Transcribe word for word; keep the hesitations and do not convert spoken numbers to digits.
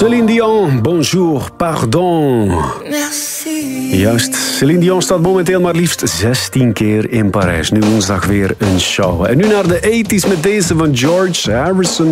Céline Dion, bonjour, pardon. Merci. Juist, Céline Dion staat momenteel maar liefst zestien keer in Parijs. Nu woensdag weer een show. En nu naar de tachtiger met deze van George Harrison.